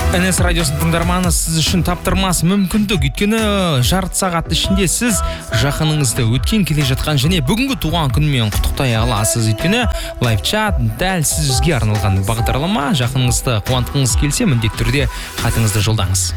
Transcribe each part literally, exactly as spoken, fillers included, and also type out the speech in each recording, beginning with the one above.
эн эс радиосының тыңдарманы сіз үшін таптырмас мүмкіндік. Өйткені жарты сағат ішінде сіз жақыныңызды өткен келе жатқан және бүгінгі туған күнімен құттықтай аласыз. Өйткені лайв-чат дәл сізге арналған бағдарлама. Жақыныңызды қуантқыңыз келсе, міндетті түрде хатыңызды жолдаңыз.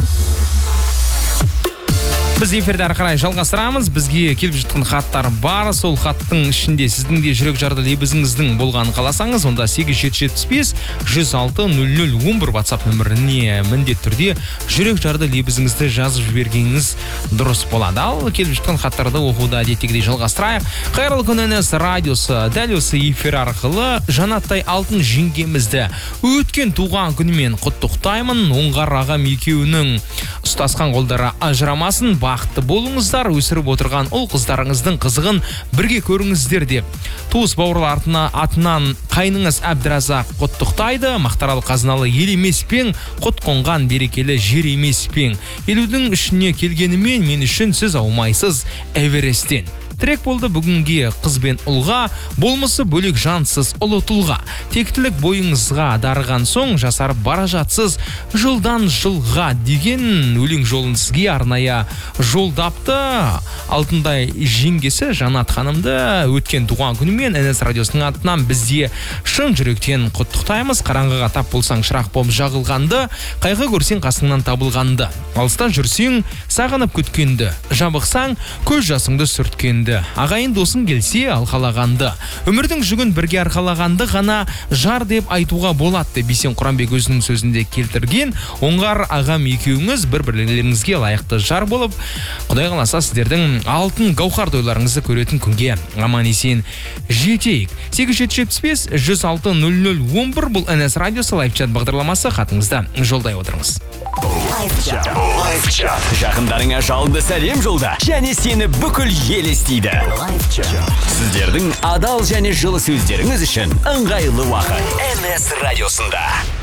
Біз эфирді әрі қарай жалғастырамыз. Бізге келіп жатқан хаттар бар. Сол хаттың ішінде сіздің де жүрек жарды лебізіңіздің болғанын қаласаңыз, онда сегіз жеті жетпіс бес жүз алты нөл нөл он бір WhatsApp нөміріне міндетті түрде жүрек жарды лебізіңізді жазып жібергеніңіз дұрыс болады. Ал келіп жатқан хаттарды оқуды әдеттегідей жалғастырайық. Қайырлы күн эн эс радиосы. Дәл осы эфир арқылы Жанаттай алтын жеңгемізді өткен туған күнімен құттықтаймын. Оңғар ағам екеуінің ұстасқан қолдары ажырамасын. Бақытты болыңыздар, өсіріп отырған ұл қыздарыңыздың қызығын бірге көріңіздер деп. Туыс бауырлар атынан қайныңыз Әбдіразақ құттықтайды. Мақтарал қазыналы ел емеспен, құт қонған берекелі жер емеспен. Елудің ішіне келгенімен мен үшін сіз аумайсыз Эвересттен. Трек болды бүгінге қыз бен ұлға, болмысы бөлек жансыз ұлы тұлға. Тектілік бойыңызға дарыған соң жасарып бара жатсыз жылдан жылға деген өлең жолын сізге арнайы жолдапты. Алтындай жеңгесі Жанат ханымды өткен туған күнімен эн эс радиосының атынан бізде шын жүректен құттықтаймыз. Қараңғыға тап болсаң шырақ болып жағылғанды, қайғы көрсең қасыңнан табылғанды, алыстан жүрсең сағынып күткенді, жабықсаң көз жасыңды сүрткенді, ағайын досың келсе алқалағанды, өмірдің жүгін бірге арқалағанды ғана жар деп айтуға болады. Бейсен Құранбек өзінің сөзінде келтірген. Оңғар ағам екеуіңіз бір-бірлеріңізге лайықты жар болып, Құдай қаласа сіздердің алтын гауһар тойларыңызды көретін күнге аман есен жетейік. сегіз жеті жетпіс бес жүз алты нөл нөл он бір бұл эн эс радиосы лайв-чат бағдарламасы. Хатыңызды жолдай отырыңыз. Лайв-чат. Жақындарыңа жалынды сәлем жолда және сені бүкіл ел естиді. Сіздердің адал және жылы сөздеріңіз үшін ыңғайлы уақыт эн эс радиосында.